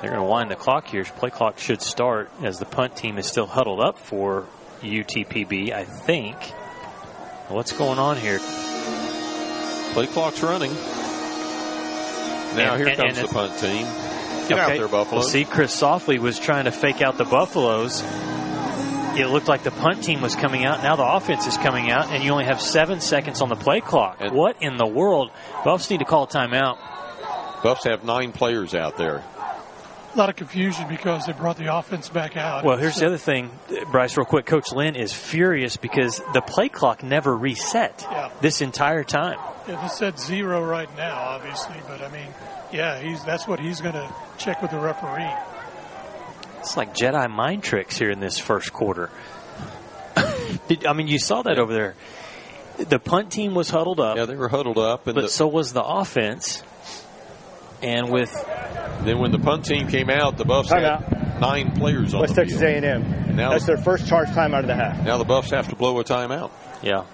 They're going to wind the clock here. Play clock should start as the punt team is still huddled up for UTPB, I think. What's going on here? Play clock's running. Now here comes the punt team. Get out there, Buffalo. Well, see, Chris Softly was trying to fake out the Buffaloes. It looked like the punt team was coming out. Now the offense is coming out, and you only have 7 seconds on the play clock. And what in the world? Buffs need to call a timeout. Buffs have 9 players out there. A lot of confusion because they brought the offense back out. Well, here's the other thing, Bryce, real quick. Coach Lynn is furious because the play clock never reset this entire time. Yeah, this said 0 right now, obviously, but I mean, that's what he's going to check with the referee. It's like Jedi mind tricks here in this first quarter. You saw that over there. The punt team was huddled up. Yeah, they were huddled up. But so was the offense. And then when the punt team came out, the Buffs had 9 players on West the Texas field. A&M. That's their first charge time out of the half. Now the Buffs have to blow a timeout. Yeah.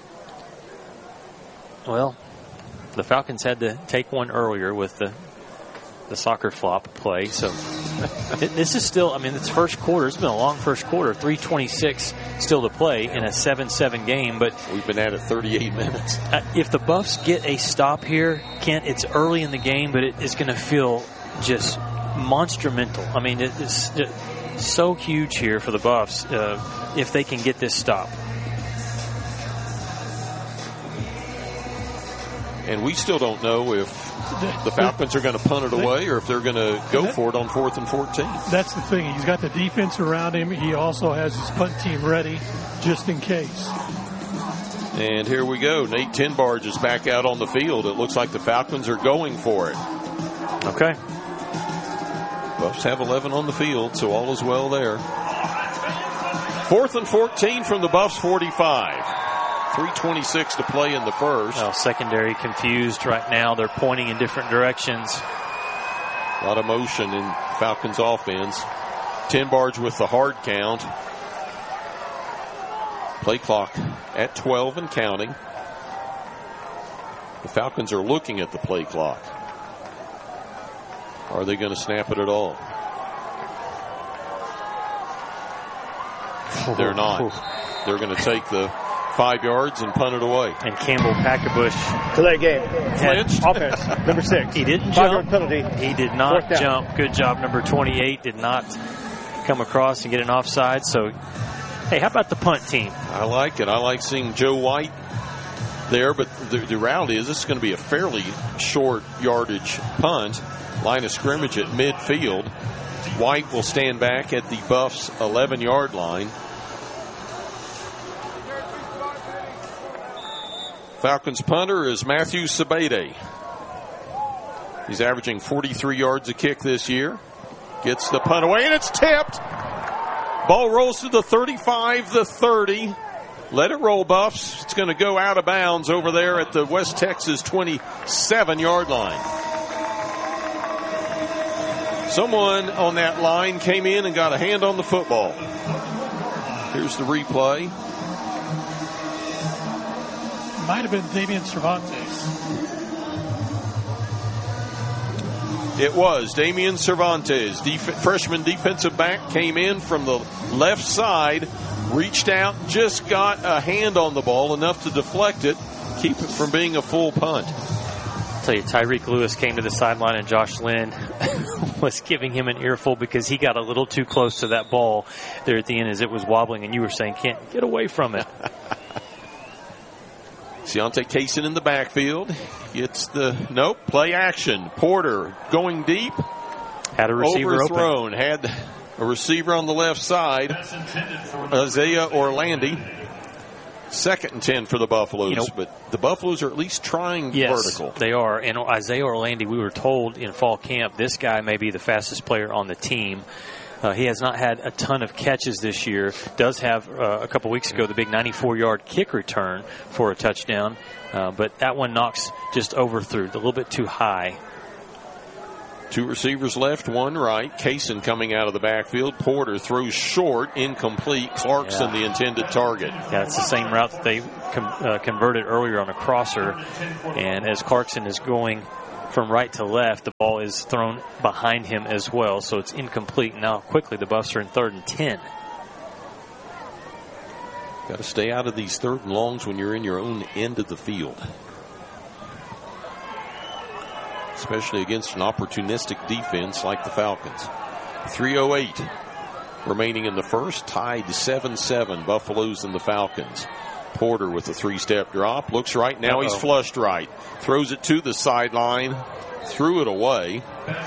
Well, the Falcons had to take one earlier with the soccer flop play. So this is still, it's first quarter. It's been a long first quarter. 3:26 still to play in a 7-7 game. But we've been at it 38 minutes. If the Buffs get a stop here, Kent, it's early in the game, but it's going to feel just monstrumental. It's so huge here for the Buffs if they can get this stop. And we still don't know if the Falcons are going to punt it away or if they're going to go for it on 4th and 14. That's the thing. He's got the defense around him. He also has his punt team ready just in case. And here we go. Nate Tinbarge is back out on the field. It looks like the Falcons are going for it. Okay. Buffs have 11 on the field, so all is well there. 4th and 14 from the Buffs 45. 3:26 to play in the first. Well, secondary confused right now. They're pointing in different directions. A lot of motion in Falcons offense. Tinbarge with the hard count. Play clock at 12 and counting. The Falcons are looking at the play clock. Are they going to snap it at all? They're not. They're going to take the 5 yards and punt it away. And Campbell Packerbush to that game. Flinched. Offense, number 6. He didn't 5-yard jump. Penalty. He did not jump. Good job, number 28. Did not come across and get an offside. So, hey, how about the punt team? I like it. I like seeing Joe White there, but the reality is this is going to be a fairly short yardage punt. Line of scrimmage at midfield. White will stand back at the Buffs' 11-yard line. Falcons punter is Matthew Sabede. He's averaging 43 yards a kick this year. Gets the punt away, and it's tipped. Ball rolls to the 35, the 30. Let it roll, Buffs. It's going to go out of bounds over there at the West Texas 27-yard line. Someone on that line came in and got a hand on the football. Here's the replay. Might have been Damian Cervantes. It was Damian Cervantes, freshman defensive back, came in from the left side, reached out, just got a hand on the ball, enough to deflect it, keep it from being a full punt. I'll tell you, Tyreek Lewis came to the sideline and Josh Lynn was giving him an earful because he got a little too close to that ball there at the end as it was wobbling, and you were saying, can't get away from it. Deontay Cason in the backfield. Gets the play action. Porter going deep. Had a receiver overthrown. open. Had a receiver on the left side. Isaiah Orlandi. 2nd and 10 for the Buffaloes. But the Buffaloes are at least trying vertical. They are. And Isaiah Orlandi, we were told in fall camp, this guy may be the fastest player on the team. He has not had a ton of catches this year. Does have, a couple weeks ago, the big 94-yard kick return for a touchdown. But that one knocks just overthrew, a little bit too high. 2 receivers left, 1 right. Cason coming out of the backfield. Porter throws short, incomplete. Clarkson the intended target. Yeah, it's the same route that they converted earlier on a crosser. And as Clarkson is going from right to left. The ball is thrown behind him as well, so it's incomplete. Now quickly the Buffs are in 3rd and 10. Got to stay out of these 3rd and longs when you're in your own end of the field, especially against an opportunistic defense like the Falcons. 3:08 remaining in the first, tied 7-7, Buffaloes and the Falcons. Porter with a 3-step drop, looks right, now he's flushed right, throws it to the sideline, threw it away.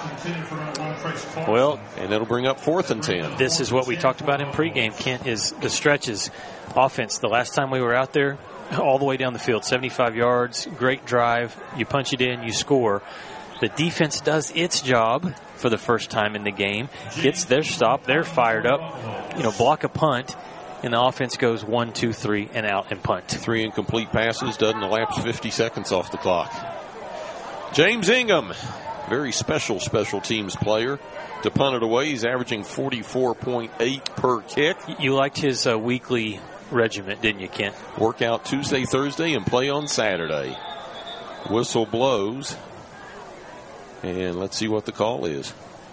Well, and it'll bring up 4th and 10. This is what we talked about in pregame, Kent, is the stretches offense. The last time we were out there, all the way down the field, 75 yards, great drive, you punch it in, you score. The defense does its job for the first time in the game, gets their stop, they're fired up, block a punt, and the offense goes 1, 2, 3, and out and punt. 3 incomplete passes, doesn't elapse 50 seconds off the clock. James Ingham, very special teams player. To punt it away, he's averaging 44.8 per kick. You liked his weekly regiment, didn't you, Kent? Workout Tuesday, Thursday, and play on Saturday. Whistle blows. And let's see what the call is.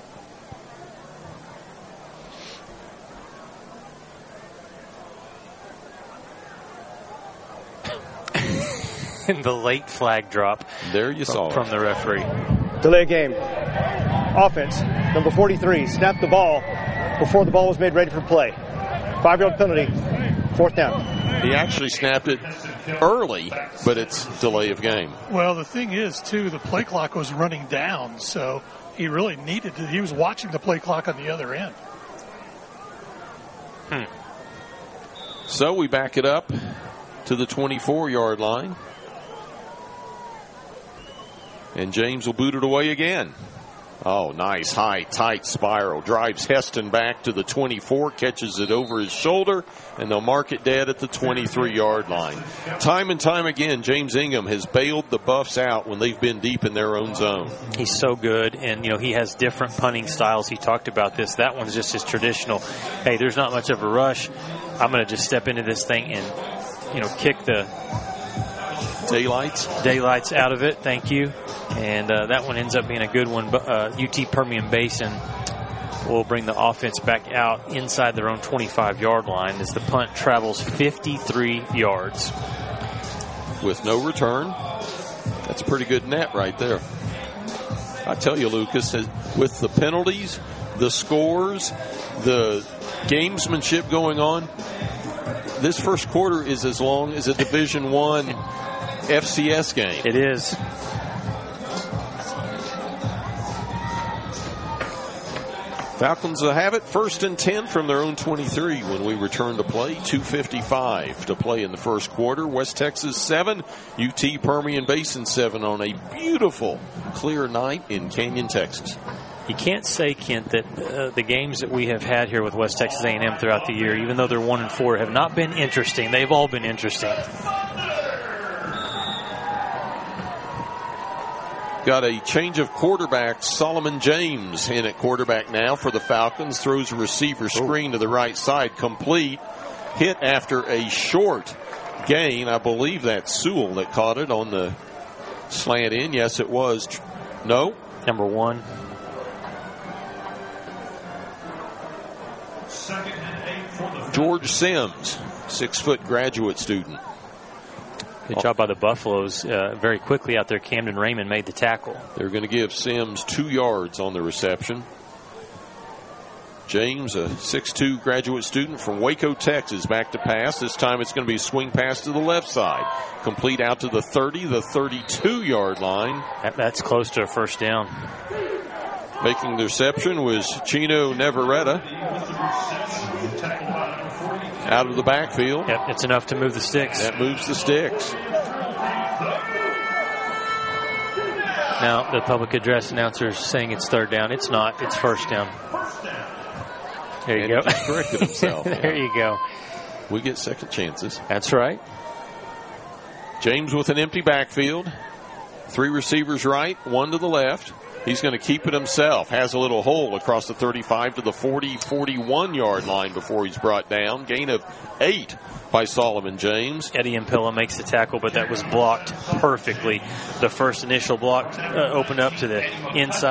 And the late flag drop. There you saw from the referee. Delay game. Offense, number 43, snapped the ball before the ball was made ready for play. 5-yard penalty, 4th down. He actually snapped it early, but it's delay of game. Well, the thing is, too, the play clock was running down, so he really needed to. He was watching the play clock on the other end. So we back it up to the 24-yard line. And James will boot it away again. Oh, nice, high, tight spiral. Drives Heston back to the 24, catches it over his shoulder, and they'll mark it dead at the 23-yard line. Time and time again, James Ingham has bailed the Buffs out when they've been deep in their own zone. He's so good, and, he has different punting styles. He talked about this. That one's just his traditional, hey, there's not much of a rush. I'm going to just step into this thing and, kick the daylights out of it. Thank you. And that one ends up being a good one. But UT Permian Basin will bring the offense back out inside their own 25-yard line as the punt travels 53 yards. With no return. That's a pretty good net right there. I tell you, Lucas, with the penalties, the scores, the gamesmanship going on, this first quarter is as long as a Division I FCS game. It is. Falcons will have it 1st and 10 from their own 23 when we return to play. 2:55 to play in the first quarter. West Texas 7, UT Permian Basin 7 on a beautiful, clear night in Canyon, Texas. You can't say, Kent, that the games that we have had here with West Texas A&M throughout the year, even though they're 1-4, have not been interesting. They've all been interesting. Got a change of quarterbacks. Solomon James in at quarterback now for the Falcons. Throws a receiver screen to the right side. Complete. Hit after a short gain. I believe that's Sewell that caught it on the slant in. Yes, it was. No. Number 1. George Sims, 6-foot graduate student. Good job by the Buffaloes. Very quickly out there, Camden Raymond made the tackle. They're going to give Sims 2 yards on the reception. James, a 6'2 graduate student from Waco, Texas, back to pass. This time it's going to be a swing pass to the left side. Complete out to the 30, the 32-yard line. That's close to a first down. Making the reception was Chino Neveretta. Out of the backfield. Yep, it's enough to move the sticks. That moves the sticks. Now, the public address announcer is saying it's 3rd down. It's not. It's 1st down. There you go. He corrected himself. There you go. We get second chances. That's right. James with an empty backfield. 3 receivers right, 1 to the left. He's going to keep it himself. Has a little hole across the 35 to the 40, 41-yard line before he's brought down. Gain of 8 by Solomon James. Eddie Impella makes the tackle, but that was blocked perfectly. The first initial block opened up to the inside